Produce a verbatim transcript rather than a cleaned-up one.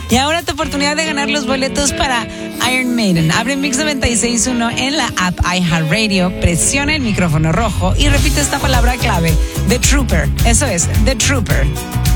Y ahora tu oportunidad de ganar los boletos para Iron Maiden. Abre Mix noventa y seis punto uno en la app iHeartRadio, presiona el micrófono rojo y repite esta palabra clave, The Trooper. Eso es, The Trooper.